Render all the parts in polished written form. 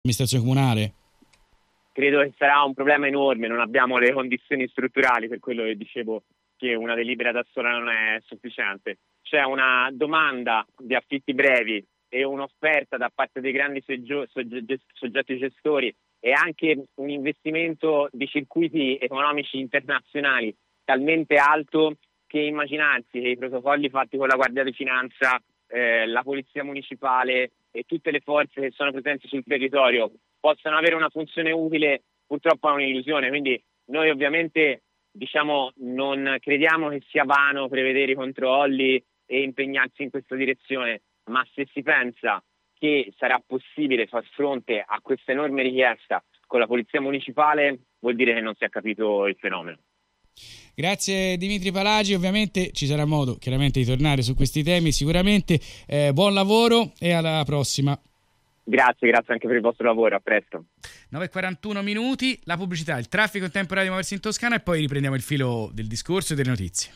amministrazione comunale? Credo che sarà un problema enorme, non abbiamo le condizioni strutturali, per quello che dicevo che una delibera da sola non è sufficiente. C'è una domanda di affitti brevi e un'offerta da parte dei grandi soggetti gestori e anche un investimento di circuiti economici internazionali talmente alto che immaginarsi che i protocolli fatti con la Guardia di Finanza, la Polizia Municipale e tutte le forze che sono presenti sul territorio possano avere una funzione utile, purtroppo è un'illusione. Quindi noi ovviamente non crediamo che sia vano prevedere i controlli e impegnarsi in questa direzione, ma se si pensa che sarà possibile far fronte a questa enorme richiesta con la Polizia Municipale, vuol dire che non si è capito il fenomeno. Grazie Dimitri Palagi, ovviamente ci sarà modo chiaramente di tornare su questi temi sicuramente. Buon lavoro e alla prossima. Grazie anche per il vostro lavoro, a presto. 9:41 minuti, la pubblicità, il traffico in tempo reale di Muoversi in Toscana e poi riprendiamo il filo del discorso e delle notizie.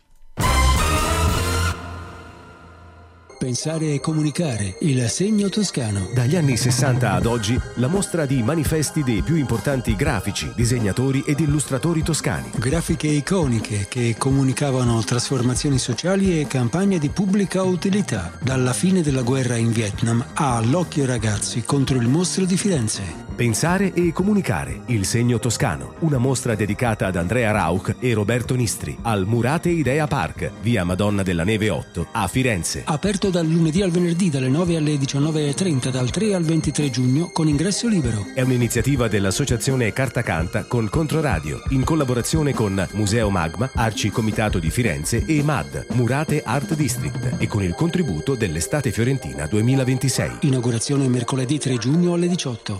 Pensare e comunicare, il segno toscano. Dagli anni 60 ad oggi, la mostra di manifesti dei più importanti grafici, disegnatori ed illustratori toscani. Grafiche iconiche che comunicavano trasformazioni sociali e campagne di pubblica utilità. Dalla fine della guerra in Vietnam a L'occhio ragazzi contro il mostro di Firenze. Pensare e comunicare, il segno toscano. Una mostra dedicata ad Andrea Rauch e Roberto Nistri al Murate Idea Park, via Madonna della Neve 8, a Firenze. Aperto dal lunedì al venerdì dalle 9 alle 19:30, dal 3 al 23 giugno con ingresso libero. È un'iniziativa dell'associazione Carta Canta con Controradio, in collaborazione con Museo Magma, Arci Comitato di Firenze e MAD, Murate Art District, e con il contributo dell'Estate Fiorentina 2026. Inaugurazione mercoledì 3 giugno alle 18.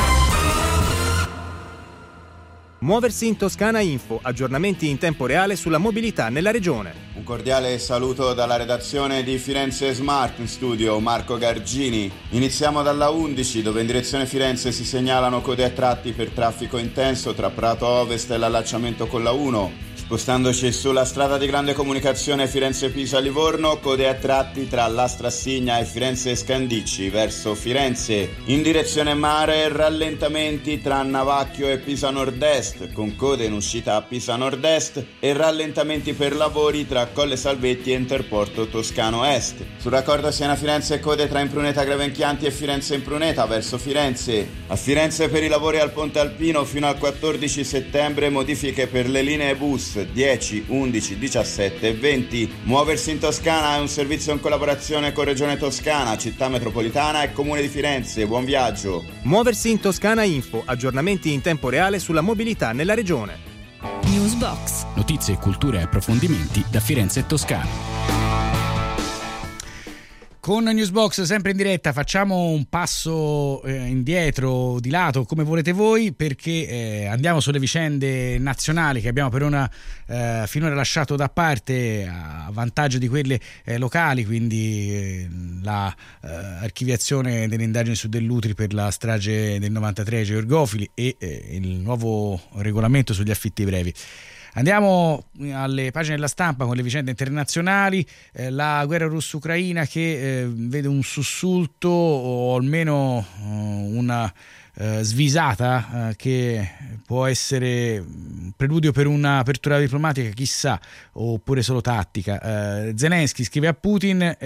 Muoversi in Toscana Info, aggiornamenti in tempo reale sulla mobilità nella regione. Un cordiale saluto dalla redazione di Firenze Smart, in studio Marco Gargini. Iniziamo dalla 11, dove in direzione Firenze si segnalano code a tratti per traffico intenso tra Prato Ovest e l'allacciamento con la 1. Spostandoci sulla strada di grande comunicazione Firenze-Pisa-Livorno, code a tratti tra Lastrassigna e Firenze-Scandicci verso Firenze. In direzione mare, rallentamenti tra Navacchio e Pisa Nord-Est, con code in uscita a Pisa Nord-Est, e rallentamenti per lavori tra Colle Salvetti e Interporto Toscano Est. Sul raccordo Siena-Firenze, code tra Impruneta Grevenchianti e Firenze-Impruneta verso Firenze. A Firenze per i lavori al Ponte Alpino fino al 14 settembre modifiche per le linee bus 10, 11, 17 e 20. Muoversi in Toscana è un servizio in collaborazione con Regione Toscana, Città Metropolitana e Comune di Firenze. Buon viaggio. Muoversi in Toscana Info, aggiornamenti in tempo reale sulla mobilità nella regione. Newsbox. Notizie, cultura e approfondimenti da Firenze e Toscana. Con Newsbox sempre in diretta facciamo un passo indietro, di lato, come volete voi, perché andiamo sulle vicende nazionali che abbiamo per ora finora lasciato da parte a vantaggio di quelle locali, quindi la archiviazione delle indagini su Dell'Utri per la strage del 93 ai Georgofili e il nuovo regolamento sugli affitti brevi. Andiamo alle pagine della stampa con le vicende internazionali, la guerra russo-ucraina che vede un sussulto o almeno una svisata che può essere preludio per un'apertura diplomatica, chissà, oppure solo tattica. Zelensky scrive a Putin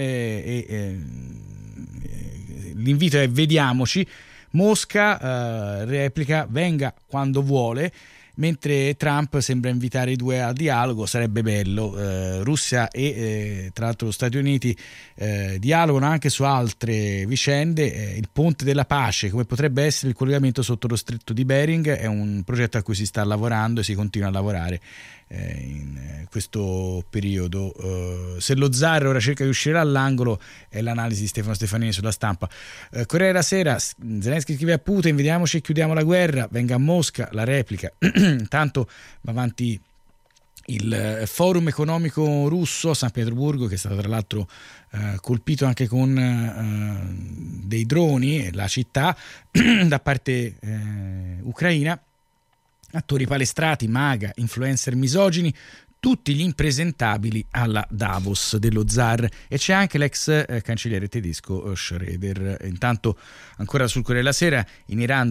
l'invito è vediamoci, Mosca replica venga quando vuole, mentre Trump sembra invitare i due al dialogo. Sarebbe bello. Russia e tra l'altro gli Stati Uniti dialogano anche su altre vicende. Il ponte della pace, come potrebbe essere il collegamento sotto lo stretto di Bering, è un progetto a cui si sta lavorando e si continua a lavorare in questo periodo. Se lo zar ora cerca di uscire dall'angolo è l'analisi di Stefano Stefanini sulla stampa. Corriere della Sera, Zelensky scrive a Putin vediamoci e chiudiamo la guerra, venga a Mosca, la replica. Intanto va avanti il forum economico russo a San Pietroburgo, che è stato tra l'altro colpito anche con dei droni, la città, da parte ucraina. Attori palestrati, MAGA, influencer misogini, tutti gli impresentabili alla Davos dello zar, e c'è anche l'ex cancelliere tedesco Schröder. Intanto ancora sul Corriere della Sera, in Iran